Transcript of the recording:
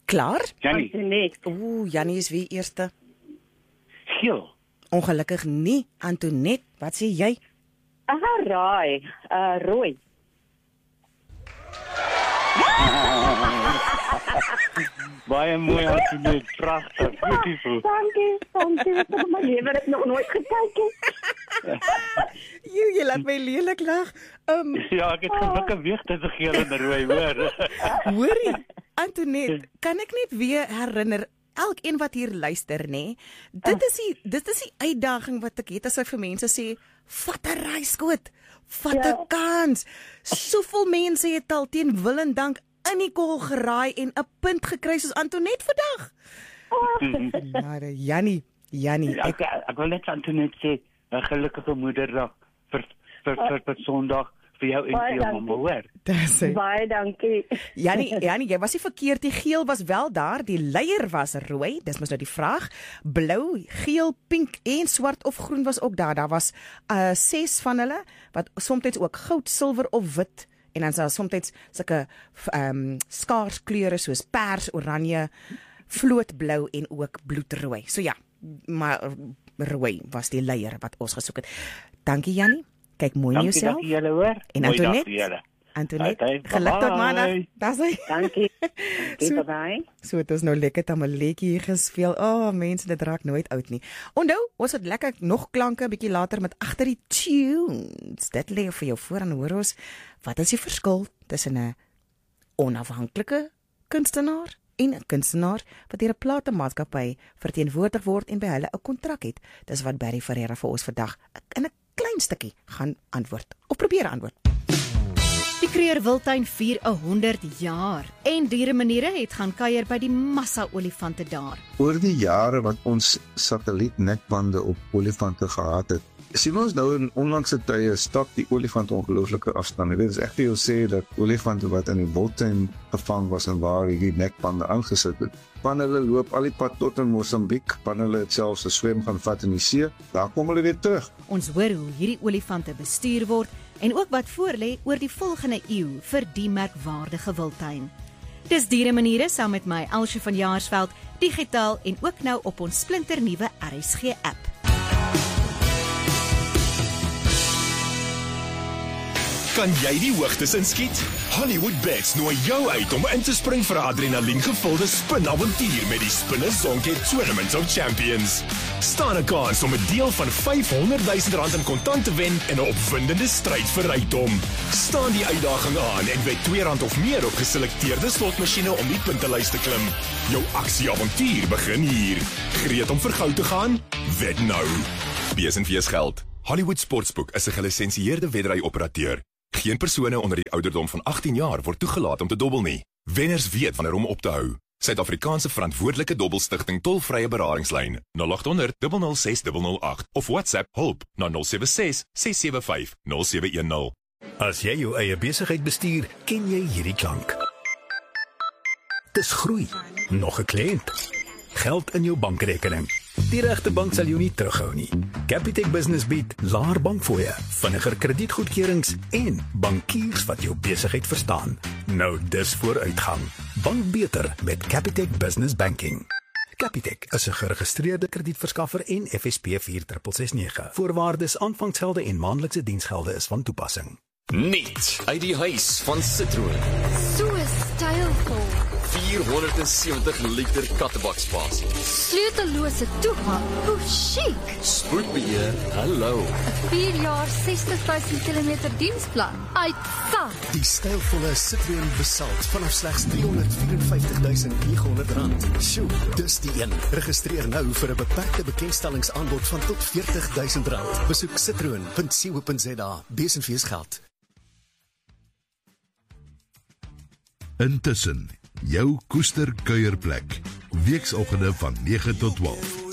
Klaar? Jannie, Jannie is wie eerste? geel. Ongelukkig nie. Antoinette, wat sê jy? Raai, rooi. Baie mooi, Antoinette, pragtig, beautiful. Dankie, ek het my lewe dit nog nooit gekyk het. Jy laat my lelik lag. Ja, ek het gewik weeg tussen geel en rooi, hoor. Hoorie, Antoinette, kan ek net weer herinner, elkeen wat hier luister, nê? Dit is die uitdaging wat ek het as ek vir mense sê, vat 'n reiskoot, vat 'n kans. Soveel mense het al teen wil en dank in die kol geraai en 'n punt gekry soos Antoinette vandag. Maar Jannie, Ek wil net Antoinette sê, 'n gelukkige moederdag vir Sondag vir jou en vir jou mamma, hoor. dis hy. Baie dankie. Jannie, jy was nie verkeerd, die geel was wel daar, die leier was rooi, dis mos nou die vraag. Blou, geel, pink en swart of groen was ook daar. Daar was 6 van hulle, wat soms ook goud, silwer of wit, en dan is daar soms sulke skaars kleure soos pers, oranje, vlootblou en ook bloedrooi. So ja, maar rooi was die leier wat ons gesoek het. Dankie Jannie, kyk mooi na jouself. Dankie julle, hoor. En Antoinette, geluk tot maandag. Dis hy. Dankie. Bye. So het ons nou lekker tamaletjie hier gespeel. Mense, dit raak nooit oud nie. Onthou, ons het lekker nog klanke 'n bietjie later met agter die tunes. Dit lê vir jou voor en hoor ons, wat is die verskil tussen 'n onafhanklike kunstenaar en 'n kunstenaar wat deur 'n platemaatskappy verteenwoordig word en by hulle 'n kontrak het. Dis wat Barry Ferreira vir ons vandag in 'n klein stukkie gaan antwoord of probeer antwoord. Die Kruger Wildtuin vier 100 jaar en dieremaniere het gaan kuier by die massa olifante daar. Oor die jare wat ons satellietnetbande op olifante gehad het, sien ons nou in onlangse tye stap die olifant ongelooflike afstande. Dit is ek vir jou sê dat olifante wat in die Wildtuin gevang was en waar hierdie nekbande aangesit het, van hulle loop al die pad tot in Mosambiek, van hulle het selfs 'n swem gaan vat in die see, daar kom hulle weer terug. Ons hoor hoe hierdie olifante bestuur word en ook wat voorlê oor die volgende eeu vir die merkwaardige wildtuin. Dis dieremaniere saam met my Elsje van Jaarsveld, digitaal en ook nou op ons splinternuwe RSG app. Kan jy die hoogtes inskiet? HollywoodBets nooi jou uit om in te spring vir 'n adrenaliengevulde spinavontuur met die Spinners Zonke Tournament of Champions. Staan 'n kans om 'n deel van R500,000 in kontant te wen in 'n opwindende stryd vir rykdom. Staan die uitdaging aan en wed R2 of meer op geselekteerde slotmasjiene om die puntelys te klim. Jou aksieavontuur begin hier. Gereed om vir goud te gaan? Wed nou. BSNV's geld. Hollywood Sportsbook is 'n gelisensieerde wedry-operateur. Geen persone onder die ouderdom van 18 jaar word toegelaat om te dobbel nie. Wenners weet wanneer om op te hou. Suid-Afrikaanse verantwoordelike dobbelstigting tolvrye beradingslyn 0800 006 008 of WhatsApp hulp na 076 675 0710. As jy jou eie besigheid bestuur, ken jy hierdie klank. Dis groei. Nog 'n kliënt. Geld in jou bankrekening. Die regte bank sal jou nie terughou nie. Capitec Business bied laer bankfooie, vinniger kredietgoedkeurings en bankiers wat jou besigheid verstaan. Nou dis vooruitgang. Bank beter met Capitec Business Banking. Capitec is 'n geregistreerde kredietverskaffer en FSP 4669. Voorwaardes, aanvangsgelde en maandelikse diensgelde is van toepassing. Nuut uit die huis van Citroen. So stylvol. 470 liter kattebakspas. Sleutellose toegang. Hoe chic. Spoedbeheer, hallo. 4 jaar 60,000 kilometer diensplan. Uitsak. Die stylvolle Citroen Basalt vanaf slegs R354,900. Sjoe, dis die een. Registreer nou vir 'n beperkte bekendstellingsaanbod van tot R40,000. Besoek citroen.co.za. BSNV's geld. Intussen, jou koester kuierplek, weekoggende van 9 tot 12.